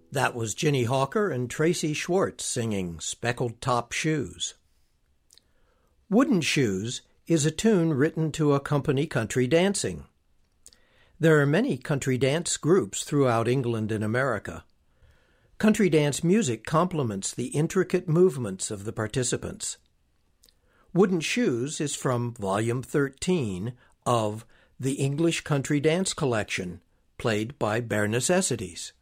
That was Ginny Hawker and Tracy Schwartz singing Speckled Top Shoes. Wooden Shoes is a tune written to accompany country dancing. There are many country dance groups throughout England and America. Country dance music complements the intricate movements of the participants. Wooden Shoes is from Volume 13 of The English Country Dance Collection, played by Bare Necessities.